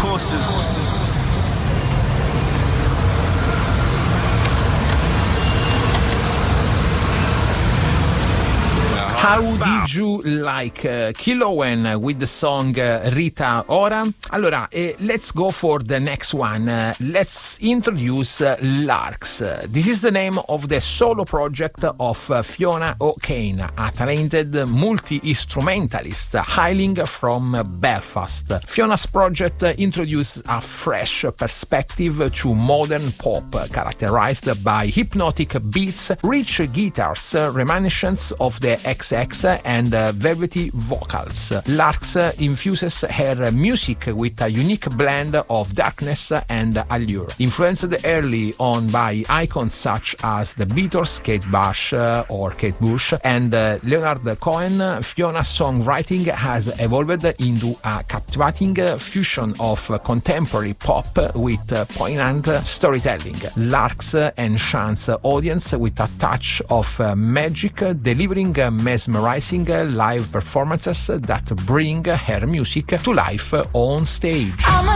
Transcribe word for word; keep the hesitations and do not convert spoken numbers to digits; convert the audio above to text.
forces. How did you like uh, Killowen with the song uh, Rita Ora? Allora, uh, let's go for the next one. Uh, let's introduce uh, Larks. Uh, this is the name of the solo project of uh, Fiona O'Kane, a talented multi-instrumentalist hailing from Belfast. Fiona's project uh, introduced a fresh perspective to modern pop, characterized by hypnotic beats, rich guitars, uh, reminiscents of the X X and uh, velvety vocals. Larks uh, infuses her music with a unique blend of darkness and allure. Influenced early on by icons such as the Beatles, Kate Bush uh, or Kate Bush, and uh, Leonard Cohen, Fiona's songwriting has evolved into a captivating uh, fusion of uh, contemporary pop with uh, poignant storytelling. Larks uh, enchants audience with a touch of uh, magic, delivering uh, mesmerizing live performances that bring her music to life on stage. I'm a